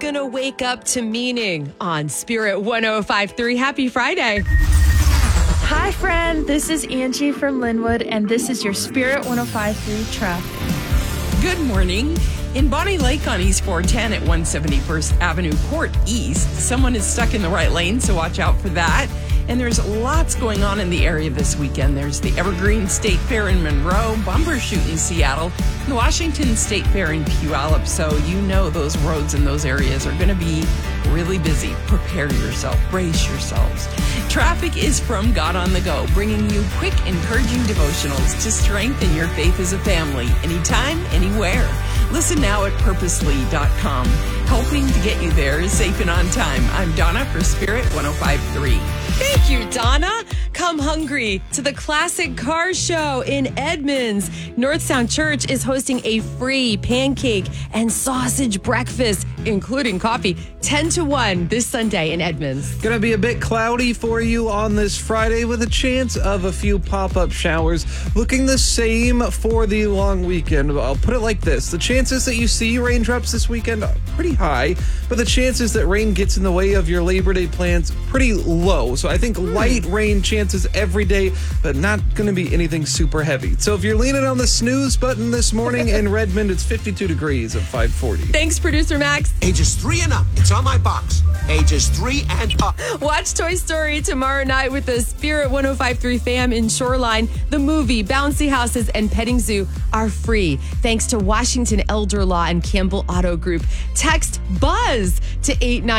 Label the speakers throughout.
Speaker 1: going to wake up to meaning on Spirit 105.3. Happy Friday.
Speaker 2: Hi, friend. This is Angie from Linwood, and this is your Spirit 105.3 traffic.
Speaker 3: Good morning. In Bonnie Lake on East 410 at 171st Avenue Court East, someone is stuck in the right lane, so watch out for that. And there's lots going on in the area this weekend. There's the Evergreen State Fair in Monroe, Bumbershoot in Seattle, the Washington State Fair in Puyallup. So you know those roads in those areas are going to be really busy. Prepare yourself. Brace yourselves. Traffic is from God on the Go, bringing you quick, encouraging devotionals to strengthen your faith as a family, anytime, anywhere. Listen now at purposely.com. Helping to get you there safe and on time. I'm Donna for Spirit 105.3.
Speaker 1: Thank you, Donna. Come hungry to the Classic Car Show in Edmonds. North Sound Church is hosting a free pancake and sausage breakfast, including coffee, 10 to 1 this Sunday in Edmonds.
Speaker 4: Gonna be a bit cloudy for you on this Friday with a chance of a few pop-up showers. Looking the same for the long weekend. I'll put it like this. The chances that you see raindrops this weekend are pretty high, but the chances that rain gets in the way of your Labor Day plans pretty low. So I think light rain chances every day, but not going to be anything super heavy. So if you're leaning on the snooze button this morning in Redmond, it's 52 degrees at 540.
Speaker 1: Thanks, producer Max.
Speaker 5: Ages 3 and up. It's on my box. Ages 3 and up.
Speaker 1: Watch Toy Story tomorrow night with the Spirit 105.3 fam in Shoreline. The movie, bouncy houses, and petting zoo are free thanks to Washington Elder Law and Campbell Auto Group. Text BUZZ to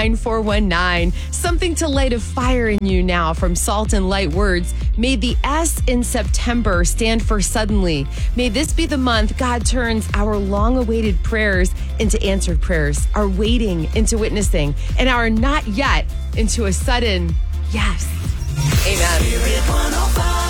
Speaker 1: 89419. Something to light a fire in you now from Salt and Light Words. May the S in September stand for suddenly. May this be the month God turns our long-awaited prayers into answered prayers, our waiting into witnessing, and our not yet into a sudden yes. Amen.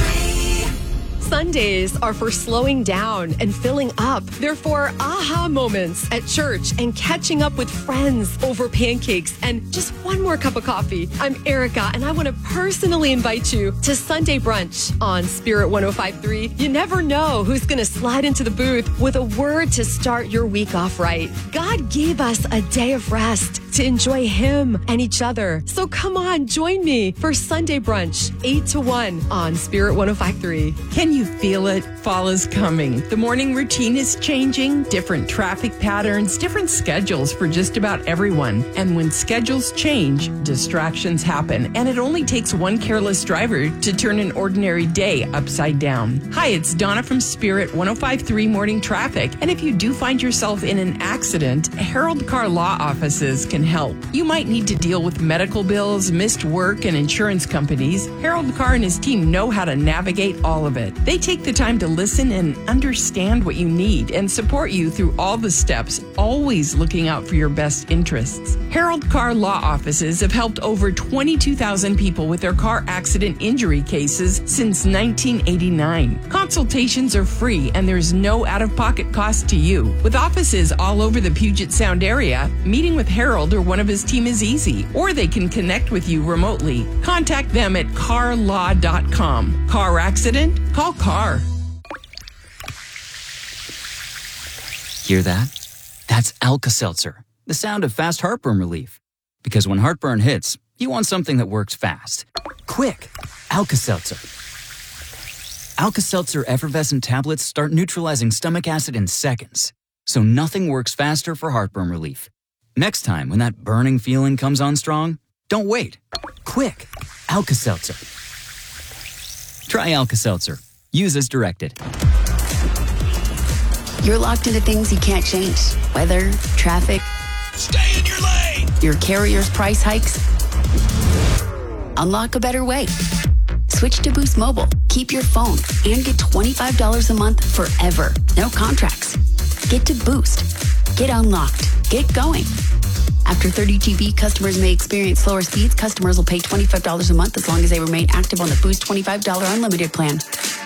Speaker 1: Sundays are for slowing down and filling up. They're for aha moments at church and catching up with friends over pancakes and just one more cup of coffee. I'm Erica, and I want to personally invite you to Sunday brunch on Spirit 105.3. You never know who's going to slide into the booth with a word to start your week off right. God gave us a day of rest to enjoy Him and each other. So come on, join me for Sunday brunch, 8 to 1 on Spirit 105.3.
Speaker 3: Can you feel it? Fall is coming. The morning routine is changing, different traffic patterns, different schedules for just about everyone. And when schedules change, distractions happen. And it only takes one careless driver to turn an ordinary day upside down. Hi, it's Donna from Spirit 105.3 Morning Traffic. And if you do find yourself in an accident, Harold Car Law Offices can help. You might need to deal with medical bills, missed work, and insurance companies. Harold Carr and his team know how to navigate all of it. They take the time to listen and understand what you need and support you through all the steps, always looking out for your best interests. Harold Carr Law Offices have helped over 22,000 people with their car accident injury cases since 1989. Consultations are free and there's no out-of-pocket cost to you. With offices all over the Puget Sound area, meeting with Harold or one of his team is easy, or they can connect with you remotely. Contact them at carlaw.com. Car accident? Call Car.
Speaker 6: Hear that? That's Alka-Seltzer, the sound of fast heartburn relief. Because when heartburn hits, you want something that works fast. Quick, Alka-Seltzer. Alka-Seltzer effervescent tablets start neutralizing stomach acid in seconds. So nothing works faster for heartburn relief. Next time, when that burning feeling comes on strong, don't wait. Quick, Alka-Seltzer. Try Alka-Seltzer. Use as directed.
Speaker 7: You're locked into things you can't change. Weather, traffic.
Speaker 5: Stay in your lane.
Speaker 7: Your carrier's price hikes. Unlock a better way. Switch to Boost Mobile. Keep your phone and get $25 a month forever. No contracts. Get to Boost. Get unlocked. Get going. After 30 GB, customers may experience slower speeds. Customers will pay $25 a month as long as they remain active on the Boost $25 unlimited plan.